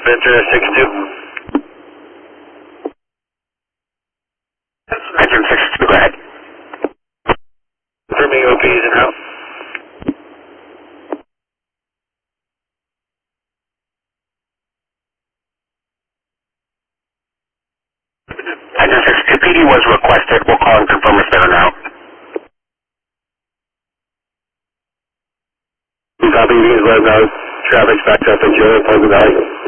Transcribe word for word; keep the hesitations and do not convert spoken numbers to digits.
Ventura six two. Engine six two, go ahead. Confirming O Ps and out. Engine six two, P D was requested. We'll call and confirm if they're now. Copy, these low guys. Traffic's backed up in Julian Pleasant Valley.